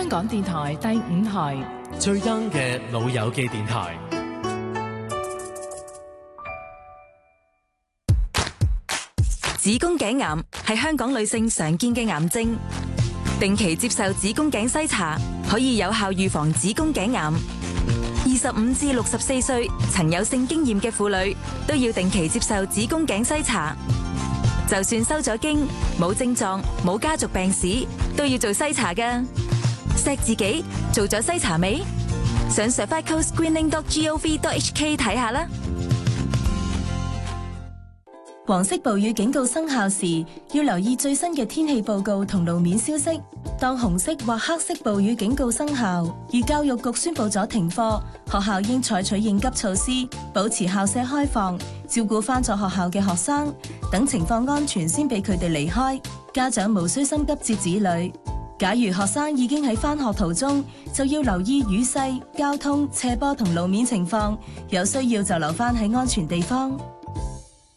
香港電台第5台最 young 嘅老友記電台。 子宮頸癌係香港女性常見嘅癌症，定期接受子宮頸篩查可以有效預防子宮頸癌。25至64歲曾有性經驗嘅婦女都要定期接受子宮頸篩查。就算收咗經、冇症狀、冇家族病史，都要做篩查㗎。錫自己做咗篩查未？上 cervicalscreening.gov.hk 睇下啦。 黃色暴雨警告生效時，要留意最新嘅天氣報告同路面消息。當紅色或黑色暴雨警告生效，而教育局宣布咗停課，學校應採取應急措施，保持校舍開放，照顧返咗學校嘅學生，等情況安全先俾佢哋離開。家長無需心急接子女。假如學生已經喺返學途中，就要留意雨勢、交通、斜坡同路面情況，有需要就留返喺安全地方。